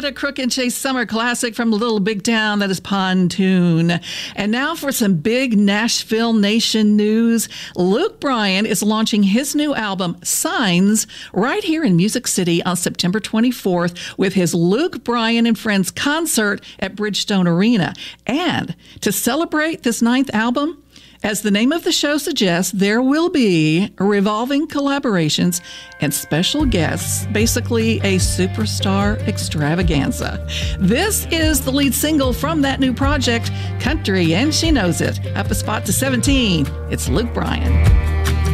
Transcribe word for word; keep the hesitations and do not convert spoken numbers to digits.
Loretta Crook and Chase summer classic from Little Big Town, that is Pontoon. And now for some big Nashville Nation news. Luke Bryan is launching his new album, Signs, right here in Music City on September twenty-fourth with his Luke Bryan and Friends concert at Bridgestone Arena. And to celebrate this ninth album, as the name of the show suggests, there will be revolving collaborations and special guests, basically a superstar extravaganza. This is the lead single from that new project, Country and She Knows It. Up a spot to seventeen, it's Luke Bryan.